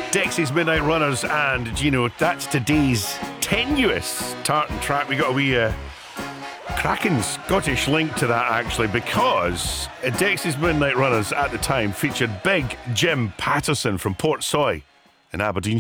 Dexys Midnight Runners, and that's today's tenuous tartan track. We got a wee cracking Scottish link to that, actually, because Dexys Midnight Runners at the time featured Big Jim Patterson from Portsoy in Aberdeen.